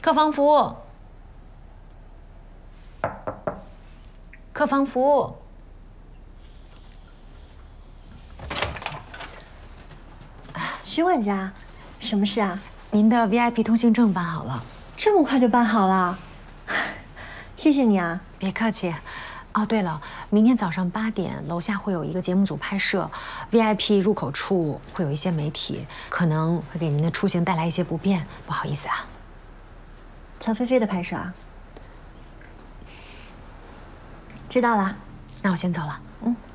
客房服务，客房服务。 徐管家，什么事啊？ 您的 VIP 通行证办好了。 这么快就办好了？谢谢你啊！ 别客气。哦，对了，明天早上8点，楼下会有一个节目组拍摄，VIP 入口处会有一些媒体，可能会给您的出行带来一些不便，不好意思啊。 乔菲菲的拍摄啊？知道了， 那我先走了。 嗯。